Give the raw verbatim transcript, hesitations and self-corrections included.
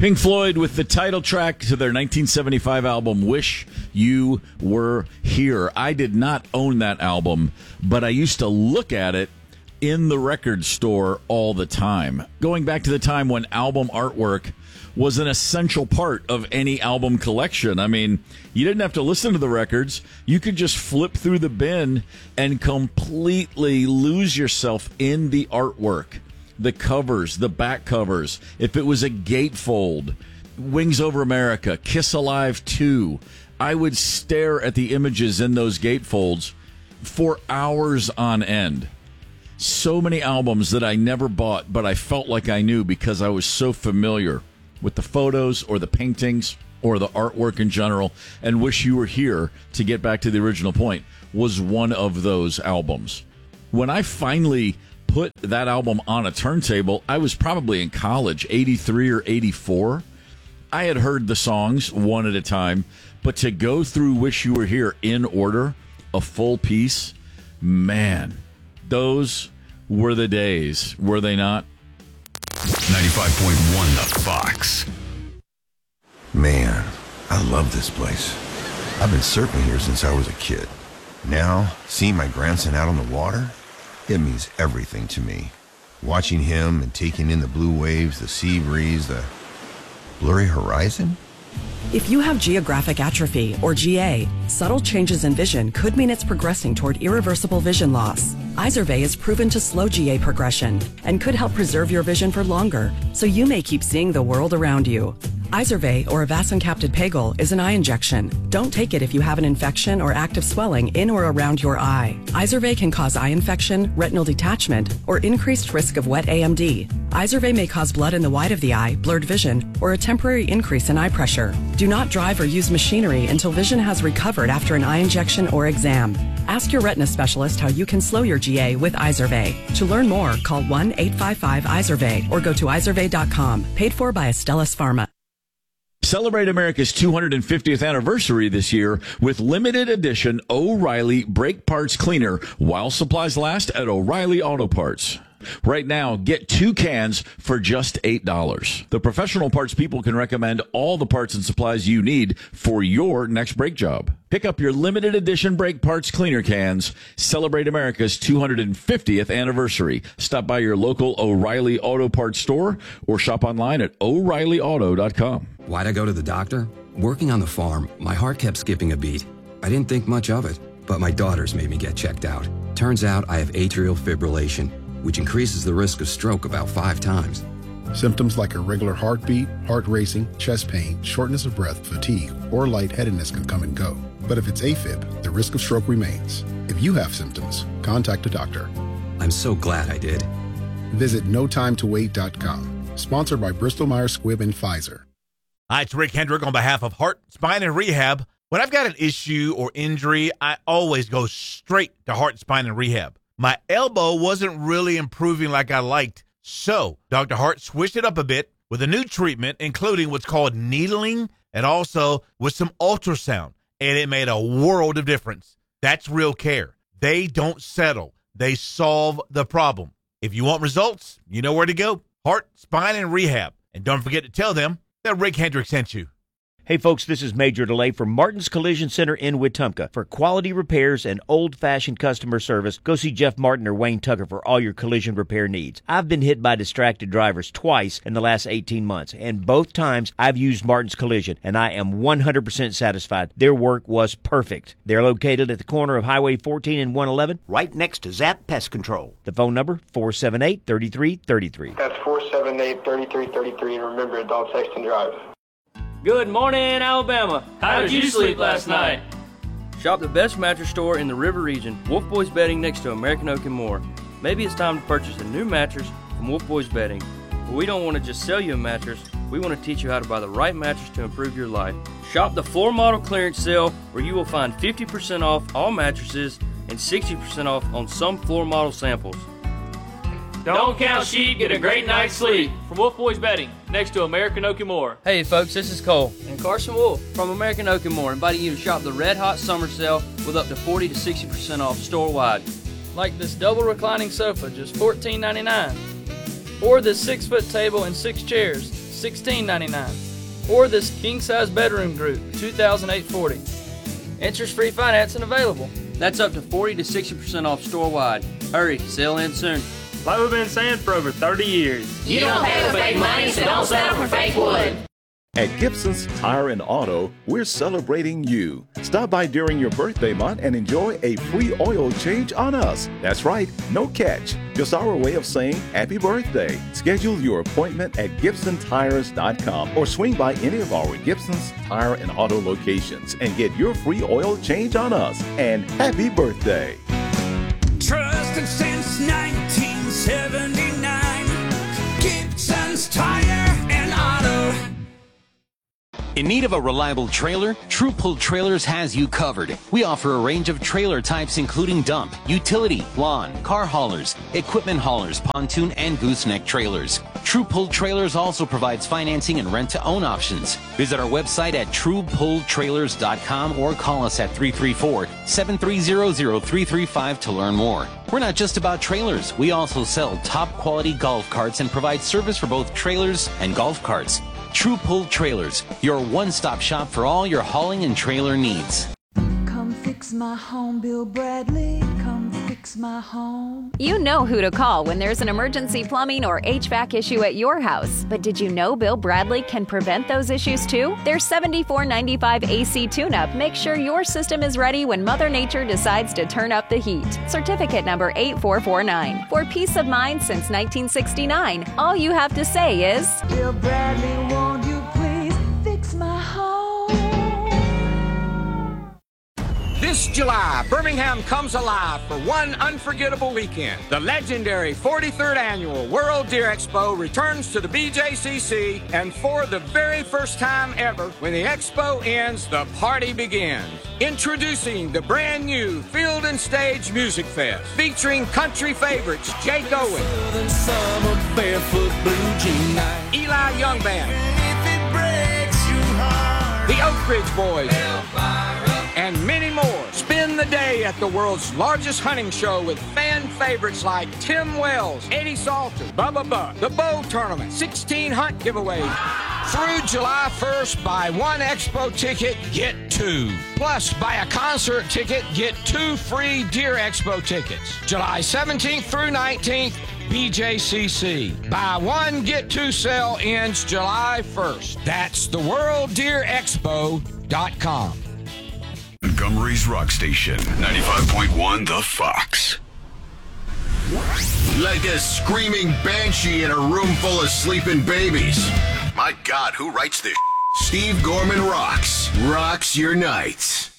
Pink Floyd with the title track to their nineteen seventy-five album, Wish You Were Here. I did not own that album, but I used to look at it in the record store all the time. Going back to the time when album artwork was an essential part of any album collection. I mean, you didn't have to listen to the records. You could just flip through the bin and completely lose yourself in the artwork. The covers, the back covers. If it was a gatefold, Wings Over America, Kiss Alive two, I would stare at the images in those gatefolds for hours on end. So many albums that I never bought, but I felt like I knew because I was so familiar with the photos or the paintings or the artwork in general. And Wish You Were Here, to get back to the original point, was one of those albums. When I finally put that album on a turntable, I was probably in college, eighty-three or eighty-four. I had heard the songs one at a time, but to go through Wish You Were Here in order, a full piece, man, those were the days, were they not? ninety-five point one The Fox. Man, I love this place. I've been surfing here since I was a kid. Now, seeing my grandson out on the water, it means everything to me. Watching him and taking in the blue waves, the sea breeze, the blurry horizon. If you have geographic atrophy, or G A, subtle changes in vision could mean it's progressing toward irreversible vision loss. Izervay is proven to slow G A progression and could help preserve your vision for longer, so you may keep seeing the world around you. Izervay, or avacincaptad pegol, is an eye injection. Don't take it if you have an infection or active swelling in or around your eye. Izervay can cause eye infection, retinal detachment, or increased risk of wet A M D. Izervay may cause blood in the white of the eye, blurred vision, or a temporary increase in eye pressure. Do not drive or use machinery until vision has recovered after an eye injection or exam. Ask your retina specialist how you can slow your G A with Izervay. To learn more, call one eight five five Izervay or go to izervay dot com. Paid for by Astellas Pharma. Celebrate America's two hundred fiftieth anniversary this year with limited edition O'Reilly Brake Parts Cleaner while supplies last at O'Reilly Auto Parts. Right now, get two cans for just eight dollars. The professional parts people can recommend all the parts and supplies you need for your next brake job. Pick up your limited edition brake parts cleaner cans. Celebrate America's two hundred fiftieth anniversary. Stop by your local O'Reilly Auto Parts store or shop online at o'reilly auto dot com. Why'd I go to the doctor? Working on the farm, my heart kept skipping a beat. I didn't think much of it, but my daughters made me get checked out. Turns out I have atrial fibrillation, which increases the risk of stroke about five times. Symptoms like irregular heartbeat, heart racing, chest pain, shortness of breath, fatigue, or lightheadedness can come and go. But if it's AFib, the risk of stroke remains. If you have symptoms, contact a doctor. I'm so glad I did. Visit no time to wait dot com. Sponsored by Bristol Myers Squibb and Pfizer. Hi, it's Rick Hendrick on behalf of Heart, Spine, and Rehab. When I've got an issue or injury, I always go straight to Heart, Spine, and Rehab. My elbow wasn't really improving like I liked, so Doctor Hart switched it up a bit with a new treatment, including what's called needling and also with some ultrasound, and it made a world of difference. That's real care. They don't settle. They solve the problem. If you want results, you know where to go. Heart, Spine, and Rehab. And don't forget to tell them that Rick Hendrick sent you. Hey folks, this is Major DeLay from Martin's Collision Center in Wetumpka. For quality repairs and old-fashioned customer service, go see Jeff Martin or Wayne Tucker for all your collision repair needs. I've been hit by distracted drivers twice in the last eighteen months, and both times I've used Martin's Collision, and I am one hundred percent satisfied. Their work was perfect. They're located at the corner of Highway fourteen and one eleven, right next to Zap Pest Control. The phone number, four seven eight, three three three three. That's four seven eight, three three three three, and remember, don't text and drive. Good morning, Alabama. How did you sleep last night? Shop the best mattress store in the River region, Wolf Boys Bedding next to American Oak and more. Maybe it's time to purchase a new mattress from Wolf Boys Bedding. But we don't want to just sell you a mattress. We want to teach you how to buy the right mattress to improve your life. Shop the floor model clearance sale where you will find fifty percent off all mattresses and sixty percent off on some floor model samples. Don't count sheep, get a great night's sleep. From Wolf Boys Bedding, next to American Oak and More. Hey folks, this is Cole and Carson Wolf from American Oak and More, inviting you to shop the Red Hot Summer Sale with up to forty to sixty percent off store-wide. Like this double reclining sofa, just fourteen ninety-nine. Or this six-foot table and six chairs, sixteen ninety-nine. Or this king-size bedroom group, two thousand eight hundred forty. Interest-free financing available. That's up to forty to sixty percent off store-wide. Hurry, sale ends soon. Like we've been saying for over thirty years. You don't pay with fake money, so don't settle for fake wood. At Gibson's Tire and Auto, we're celebrating you. Stop by during your birthday month and enjoy a free oil change on us. That's right, no catch. Just our way of saying happy birthday. Schedule your appointment at Gibson Tires dot com or swing by any of our Gibson's Tire and Auto locations and get your free oil change on us. And happy birthday. Trusted since nineteen seventy-nine, Gibson's Tire and Auto. In need of a reliable trailer? True Pull Trailers has you covered. We offer a range of trailer types including dump, utility, lawn, car haulers, equipment haulers, pontoon, and gooseneck trailers. True Pull Trailers also provides financing and rent-to-own options. Visit our website at true pull trailers dot com or call us at three three four, seven three zero, zero three three five to learn more. We're not just about trailers. We also sell top-quality golf carts and provide service for both trailers and golf carts. True Pull Trailers, your one-stop shop for all your hauling and trailer needs. Come fix my home, Bill Bradley. Come fix my home. You know who to call when there's an emergency plumbing or H V A C issue at your house. But did you know Bill Bradley can prevent those issues too? Their seventy-four ninety-five A C tune-up makes sure your system is ready when Mother Nature decides to turn up the heat. Certificate number eight four four nine. For peace of mind since nineteen sixty-nine, all you have to say is, Bill Bradley, won't you please fix my home? This July, Birmingham comes alive for one unforgettable weekend. The legendary forty-third Annual World Deer Expo returns to the B J C C, and for the very first time ever, when the expo ends, the party begins. Introducing the brand new Field and Stage Music Fest, featuring country favorites Jake Owen, Eli Young Band, the Oak Ridge Boys, and many more. Spend the day at the world's largest hunting show with fan favorites like Tim Wells, Eddie Salter, Bubba Buck, the Bow Tournament, sixteen hunt giveaways. Through July first, buy one expo ticket, get two. Plus, buy a concert ticket, get two free Deer Expo tickets. July seventeenth through nineteenth, B J C C. Buy one, get two sale ends July first. That's the world deer expo dot com. Montgomery's Rock Station, ninety-five point one The Fox. Like a screaming banshee in a room full of sleeping babies. My God, who writes this? Steve Gorman rocks. Rocks your nights.